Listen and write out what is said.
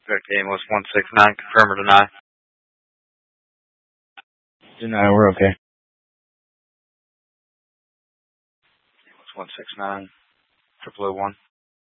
Victor Amos 169, confirm or deny? Deny, we're okay. Amos 169, 001.